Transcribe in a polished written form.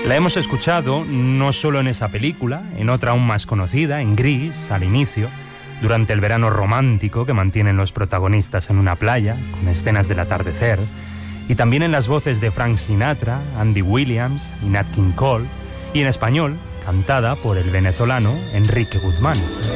La hemos escuchado no solo en esa película, en otra aún más conocida, en Gris, al inicio, durante el verano romántico que mantienen los protagonistas en una playa, con escenas del atardecer, y también en las voces de Frank Sinatra, Andy Williams y Nat King Cole, y en español, cantada por el venezolano Enrique Guzmán.